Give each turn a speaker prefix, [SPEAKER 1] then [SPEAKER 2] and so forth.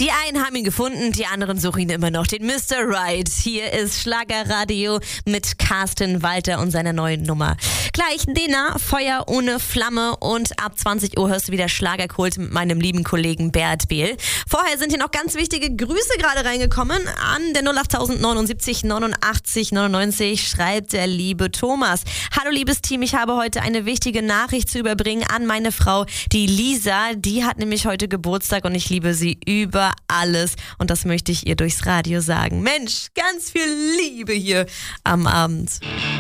[SPEAKER 1] Die einen haben ihn gefunden, die anderen suchen ihn immer noch, den Mr. Right. Hier ist Schlagerradio mit Carsten Walter und seiner neuen Nummer. Gleich Dena, Feuer ohne Flamme, und ab 20 Uhr hörst du wieder Schlagerkult mit meinem lieben Kollegen Bert Behl. Vorher sind hier noch ganz wichtige Grüße gerade reingekommen. An der 08000 79 89 99 schreibt der liebe Thomas. Hallo liebes Team, ich habe heute eine wichtige Nachricht zu überbringen an meine Frau, die Lisa. Die hat nämlich heute Geburtstag und ich liebe sie über alles. Und das möchte ich ihr durchs Radio sagen. Mensch, ganz viel Liebe hier am Abend.